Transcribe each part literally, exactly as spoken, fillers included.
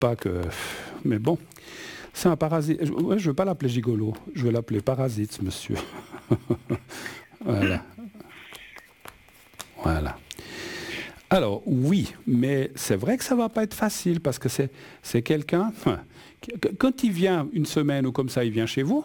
pas que... Mais bon, c'est un parasite. Je ne veux pas l'appeler gigolo, je veux l'appeler parasite, ce monsieur. Voilà. Voilà. Alors, oui, mais c'est vrai que ça ne va pas être facile, parce que c'est, c'est quelqu'un... Quand il vient une semaine ou comme ça, il vient chez vous?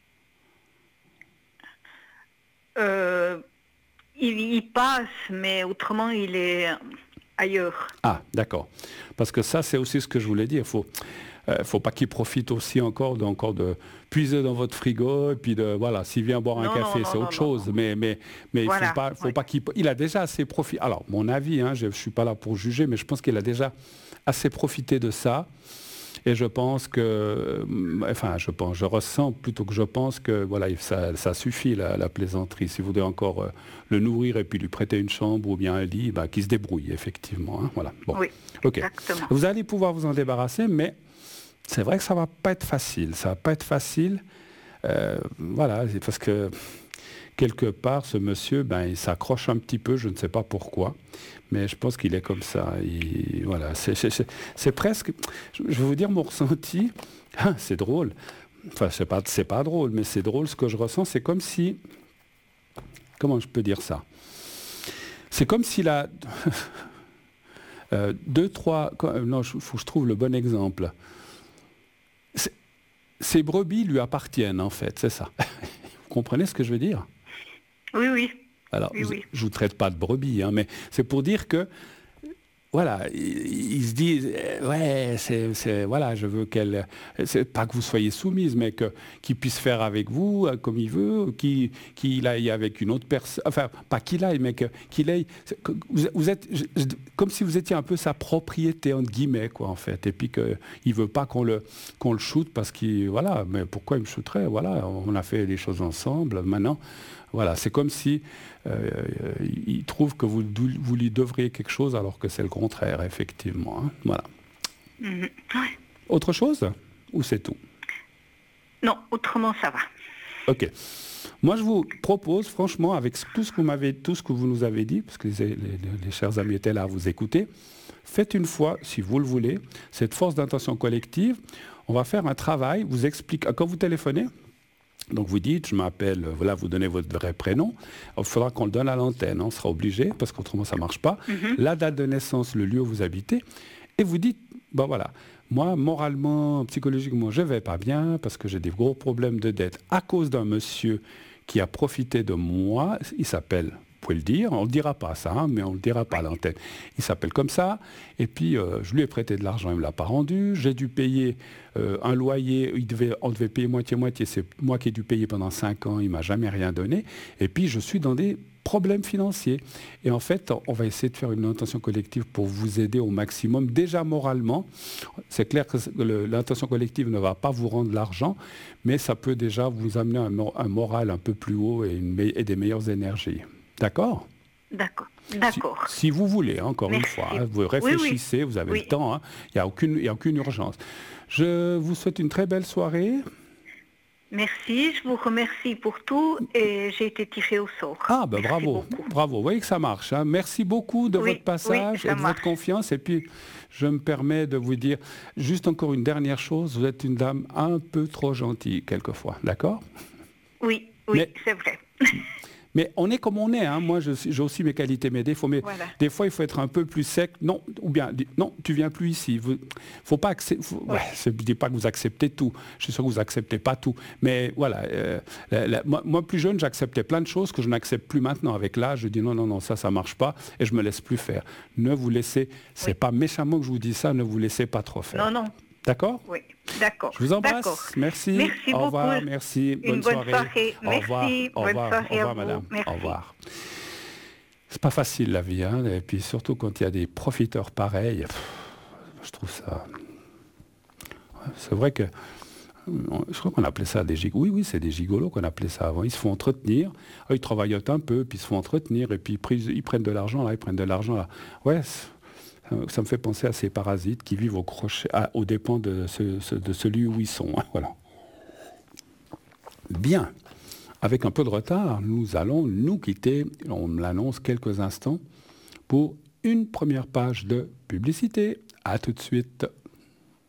euh, il y passe, mais autrement, il est ailleurs. Ah, d'accord. Parce que ça, c'est aussi ce que je voulais dire. Il faut... Il ne faut pas qu'il profite aussi encore de, encore de puiser dans votre frigo et puis de voilà, s'il vient boire non, un café, non, c'est non, autre non, chose. non. Mais mais mais Voilà, il faut pas, faut oui. pas qu'il il a déjà assez profité. Alors mon avis, hein, je ne suis pas là pour juger, mais je pense qu'il a déjà assez profité de ça. Et je pense que, enfin, je pense, je ressens plutôt que je pense que voilà, ça, ça suffit la, la plaisanterie. Si vous devez encore euh, le nourrir et puis lui prêter une chambre ou bien un lit, bah, qu'il se débrouille effectivement. Hein, voilà. Bon, Oui, ok. exactement. Vous allez pouvoir vous en débarrasser, mais c'est vrai que ça va pas être facile. Ça va pas être facile. Euh, voilà, c'est parce que quelque part, ce monsieur, ben, il s'accroche un petit peu. Je ne sais pas pourquoi, mais je pense qu'il est comme ça. Il, voilà, c'est, c'est, c'est, c'est presque. Je vais vous dire mon ressenti. Ah, c'est drôle. Enfin, c'est pas, c'est pas drôle, mais c'est drôle. Ce que je ressens, c'est comme si. Comment je peux dire ça? C'est comme s'il a euh, deux, trois. Non, il faut que je trouve le bon exemple. Ces brebis lui appartiennent, en fait, c'est ça. Vous comprenez ce que je veux dire? Oui, oui. Alors, oui, oui. je ne vous traite pas de brebis, hein, mais c'est pour dire que, voilà, ils, ils se disent, euh, ouais, c'est, c'est, voilà, je veux qu'elle, c'est pas que vous soyez soumise, mais que, qu'il puisse faire avec vous euh, comme il veut, qu'il, qu'il aille avec une autre personne, enfin, pas qu'il aille, mais que, qu'il aille, que vous, vous êtes, je, je, comme si vous étiez un peu sa propriété, entre guillemets, quoi, en fait, et puis qu'il ne veut pas qu'on le, qu'on le shoote parce qu'il, voilà, mais pourquoi il me shooterait, voilà, on a fait des choses ensemble, maintenant, voilà, c'est comme si euh, il trouve que vous, vous lui devriez quelque chose alors que c'est le contraire, effectivement. Hein, voilà. Mmh, ouais. Autre chose? Ou c'est tout? Non, autrement ça va. Ok. Moi, je vous propose, franchement, avec tout ce que vous m'avez, tout ce que vous nous avez dit, parce que les, les, les chers amis étaient là à vous écouter, faites une fois, si vous le voulez, cette force d'intention collective. On va faire un travail. Vous explique quand vous téléphonez. Donc vous dites, je m'appelle, voilà, vous donnez votre vrai prénom. Il faudra qu'on le donne à l'antenne, hein, on sera obligé, parce qu'autrement ça ne marche pas. Mm-hmm. La date de naissance, le lieu où vous habitez. Et vous dites, ben voilà, moi, moralement, psychologiquement, je ne vais pas bien, parce que j'ai des gros problèmes de dette à cause d'un monsieur qui a profité de moi. Il s'appelle... Vous pouvez le dire, on ne le dira pas ça, hein, mais on ne le dira pas à l'antenne. Il s'appelle comme ça, et puis euh, je lui ai prêté de l'argent, il ne me l'a pas rendu, j'ai dû payer euh, un loyer, il devait, on devait payer moitié-moitié, c'est moi qui ai dû payer pendant cinq ans, il ne m'a jamais rien donné, et puis je suis dans des problèmes financiers. Et en fait, on va essayer de faire une intention collective pour vous aider au maximum, déjà moralement. C'est clair que le, l'intention collective ne va pas vous rendre l'argent, mais ça peut déjà vous amener un, un moral un peu plus haut et, une, et des meilleures énergies. D'accord? D'accord. D'accord. Si, si vous voulez, encore Merci. une fois, hein, vous réfléchissez, oui, oui. vous avez oui. le temps, hein, il n'y a aucune, il n'y a aucune urgence. Je vous souhaite une très belle soirée. Merci, je vous remercie pour tout et j'ai été tirée au sort. Ah ben bravo, beaucoup. bravo, vous voyez que ça marche. Hein. Merci beaucoup de oui, votre passage oui, et de marche. votre confiance. Et puis, je me permets de vous dire juste encore une dernière chose, vous êtes une dame un peu trop gentille quelquefois, d'accord? Oui, oui, Mais, c'est vrai. Mais on est comme on est. Hein. Moi, je, j'ai aussi mes qualités, mais des fois, mais voilà. des fois, il faut être un peu plus sec. Non, ou bien, non, tu viens plus ici. Il faut pas accepter. Ouais, je ne dis pas que vous acceptez tout. Je suis sûr que vous acceptez pas tout. Mais voilà, euh, la, la, moi, moi, plus jeune, j'acceptais plein de choses que je n'accepte plus maintenant. Avec l'âge, je dis non, non, non, ça, ça marche pas, et je me laisse plus faire. Ne vous laissez. C'est oui. pas méchamment que je vous dis ça. Ne vous laissez pas trop faire. Non, non. D'accord? Oui, d'accord. Je vous embrasse. D'accord. Merci. Merci Au beaucoup. revoir. Merci. Bonne, Une bonne soirée. soirée. Au revoir. Merci. Au Bonne revoir. soirée Au revoir, à madame. vous. Merci. Au revoir. C'est pas facile la vie, hein. Et puis surtout quand il y a des profiteurs pareils, pff, je trouve ça. C'est vrai que. Je crois qu'on appelait ça des gigolos. Oui, oui, c'est des gigolos qu'on appelait ça avant. Ils se font entretenir. Ils travaillent un peu, puis ils se font entretenir, et puis ils prennent de l'argent là, ils prennent de l'argent là. Ouais. Ça me fait penser à ces parasites qui vivent au crochet, à, aux dépens de, ce, ce, de celui où ils sont. Voilà. Bien. Avec un peu de retard, nous allons nous quitter, on l'annonce quelques instants, pour une première page de publicité. À tout de suite.